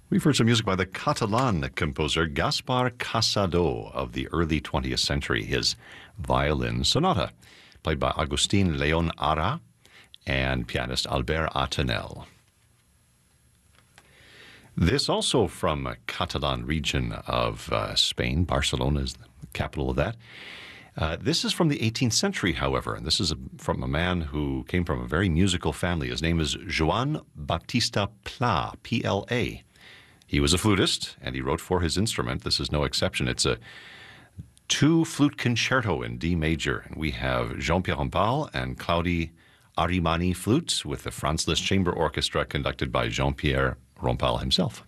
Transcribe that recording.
We've heard some music by the Catalan composer Gaspar Casado of the early 20th century, his violin sonata, played by Agustin Leon Ara and pianist Albert Atenel. This also from a Catalan region of Spain. Barcelona is the capital of that. This is from the 18th century, however, and this is from a man who came from a very musical family. His name is Joan Baptista Pla, P-L-A. He was a flutist, and he wrote for his instrument. This is no exception. It's a two-flute concerto in D major, and we have Jean-Pierre Rampal and Claudie Arimani flutes with the Franz Liszt Chamber Orchestra conducted by Jean-Pierre Rampal himself.